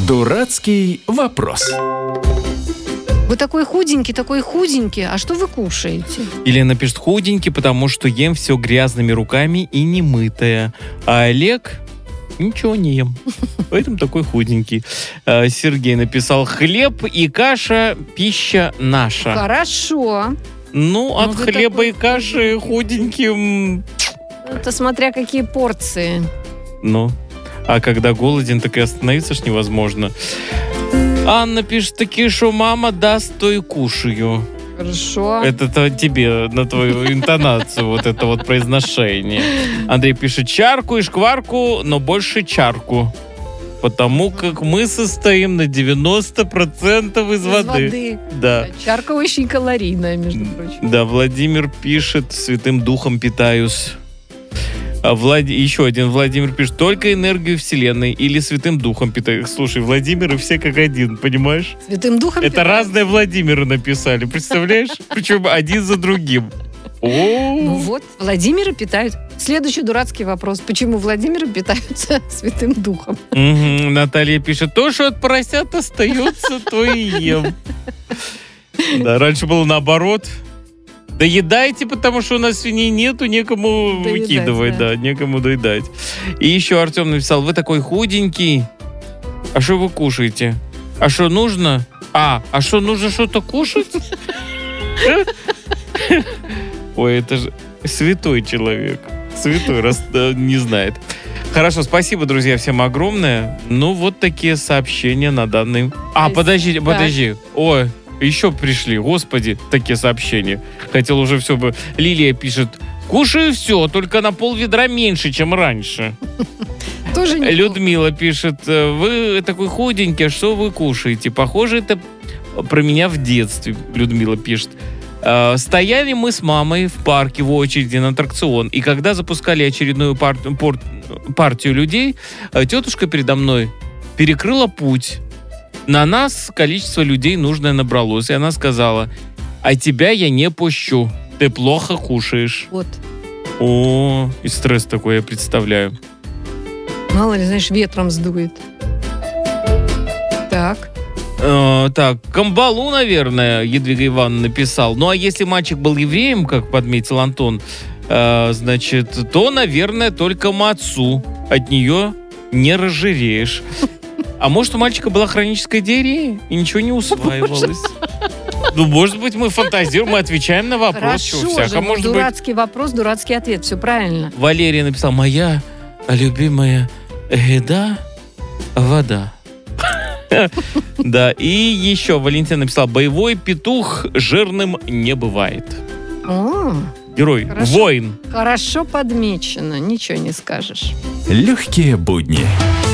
Дурацкий вопрос. Вы такой худенький, а что вы кушаете? Елена пишет: худенький, потому что ем все грязными руками и немытое. А Олег ничего не ем. Поэтому такой худенький. Сергей написал: хлеб и каша – пища наша. Хорошо. Ну, от хлеба и каши худеньким... Это смотря какие порции. Ну, а когда голоден, так и остановиться ж невозможно. Анна пишет таки, что мама даст, то и кушаю. Хорошо. Это тебе, на твою интонацию, вот это вот произношение. Андрей пишет: чарку и шкварку, но больше чарку. Потому как мы состоим на 90% из воды. Да. Чарка очень калорийная, между прочим. Да, Владимир пишет: святым духом питаюсь. Еще один Владимир пишет: только энергию вселенной или святым духом питаюсь. Слушай, Владимиры все как один, понимаешь? Святым духом это питаюсь. Разные Владимиры написали, представляешь? Причем один за другим. Ну вот, Владимиры питают. Следующий дурацкий вопрос. Почему Владимиры питаются святым духом? Наталья пишет: то, что от поросят остается, то и ем. Да, раньше было наоборот. Доедайте, потому что у нас свиней нету, некому выкидывать, да, некому доедать. И еще Артем написал: вы такой худенький. А что вы кушаете? А что нужно? А что нужно что-то кушать? Ой, это же святой человек. Святой, раз не знает. Хорошо, спасибо, друзья, всем огромное. Ну, вот такие сообщения на данный... Подожди. Ой, еще пришли, господи, такие сообщения. Хотел уже все бы... Лилия пишет: кушаю все, только на пол-ведра меньше, чем раньше. Тоже не Людмила пишет: вы такой худенький, а что вы кушаете? Похоже, это про меня в детстве, Людмила пишет. Стояли мы с мамой в парке в очереди на аттракцион, и когда запускали очередную партию людей, тетушка передо мной перекрыла путь. На нас количество людей нужное набралось, и она сказала: а тебя я не пущу, ты плохо кушаешь. Вот. О, и стресс такой я представляю. Мало ли, знаешь, ветром сдует. Так. Так, камбалу, наверное, Едвига Ивановна написал. Ну, а если мальчик был евреем, как подметил Антон, значит, то, наверное, только мацу. От нее не разжиреешь. А может, у мальчика была хроническая диарея и ничего не усваивалось? Ну, может быть, мы фантазируем, мы отвечаем на вопрос. Хорошо же, может дурацкий вопрос, дурацкий ответ, все правильно. Валерия написала: моя любимая еда – вода. Да, и еще Валентина написала: боевой петух жирным не бывает. Герой, воин. Хорошо подмечено, ничего не скажешь. Легкие будни.